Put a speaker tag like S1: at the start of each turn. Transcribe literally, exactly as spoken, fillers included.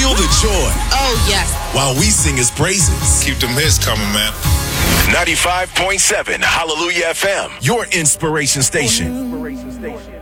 S1: Feel the joy.
S2: Oh, yes.
S1: While we sing his praises.
S3: Keep them hits coming, man.
S4: ninety-five point seven Hallelujah F M.
S1: Your inspiration station. Inspiration station.